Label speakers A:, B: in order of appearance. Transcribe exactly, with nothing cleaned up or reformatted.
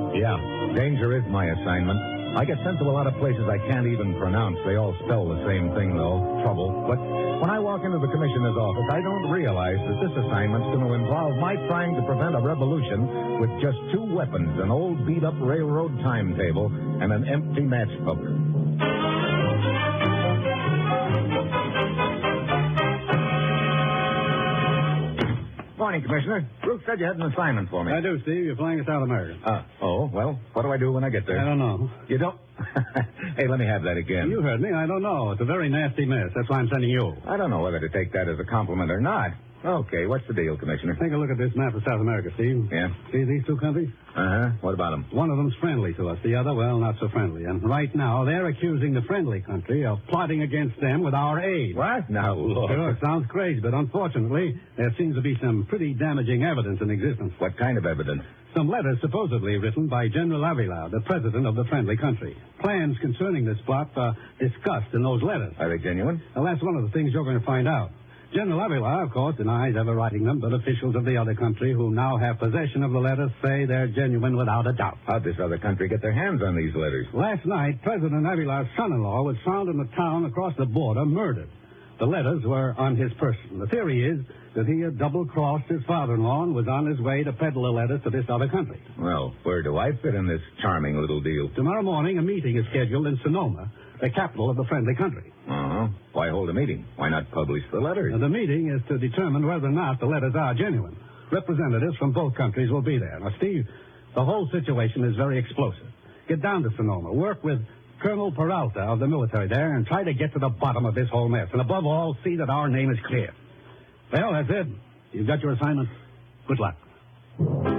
A: Yeah, danger is my assignment. I get sent to a lot of places I can't even pronounce. They all spell the same thing, though, trouble. But when I walk into the commissioner's office, I don't realize that this assignment's going to involve my trying to prevent a revolution with just two weapons, an old beat-up railroad timetable and an empty matchbook. Morning, Commissioner. Ruth said you had an assignment for me.
B: I do, Steve. You're flying to South America.
A: Uh, oh, well, what do I do when I get there?
B: I don't know.
A: You don't? Hey, let me have that again.
B: You heard me. I don't know. It's a very nasty mess. That's why I'm sending you.
A: I don't know whether to take that as a compliment or not. Okay, what's the deal, Commissioner?
B: Take a look at this map of South America, Steve.
A: Yeah?
B: See these two countries?
A: Uh-huh. What about them?
B: One of them's friendly to us. The other, well, not so friendly. And right now, they're accusing the friendly country of plotting against them with our aid.
A: What? Now, look.
B: Sure, it sounds crazy, but unfortunately, there seems to be some pretty damaging evidence in existence.
A: What kind of evidence?
B: Some letters supposedly written by General Avila, the president of the friendly country. Plans concerning this plot are discussed in those letters.
A: Are they genuine?
B: Well, that's one of the things you're going to find out. General Avila, of course, denies ever writing them, but officials of the other country who now have possession of the letters say they're genuine without a doubt.
A: How'd this other country get their hands on these letters?
B: Last night, President Avila's son-in-law was found in a town across the border murdered. The letters were on his person. The theory is that he had double-crossed his father-in-law and was on his way to peddle the letters to this other country.
A: Well, where do I fit in this charming little deal?
B: Tomorrow morning, a meeting is scheduled in Sonoma, the capital of the friendly country.
A: Uh-huh. Why hold a meeting? Why not publish the letters?
B: Now, the meeting is to determine whether or not the letters are genuine. Representatives from both countries will be there. Now, Steve, the whole situation is very explosive. Get down to Sonoma. Work with Colonel Peralta of the military there and try to get to the bottom of this whole mess. And above all, see that our name is clear. Well, that's it. You've got your assignment. Good luck.